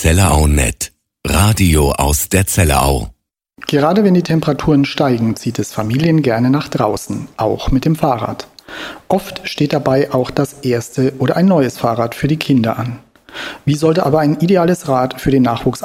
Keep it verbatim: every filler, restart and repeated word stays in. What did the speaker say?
Zellerau Punkt net. Radio aus der Zellerau. Gerade wenn die Temperaturen steigen, zieht es Familien gerne nach draußen, auch mit dem Fahrrad. Oft steht dabei auch das erste oder ein neues Fahrrad für die Kinder an. Wie sollte aber ein ideales Rad für den Nachwuchs